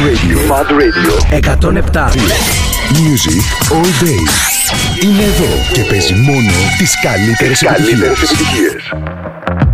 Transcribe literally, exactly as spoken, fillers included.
Radio. Mad Radio. εκατόν επτά. Music all day. Είναι εδώ και παίζει μόνο τις καλύτερες επιτυχίες.